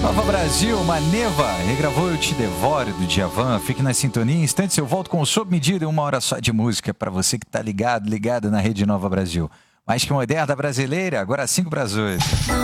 Nova Brasil, Maneva, regravou Eu Te Devoro, do Djavan. Fique na sintonia, em instantes eu volto com o Sob Medida e 1 hora só de música para você que tá ligado na Rede Nova Brasil. Mais que moderna brasileira, agora 5 para as 8.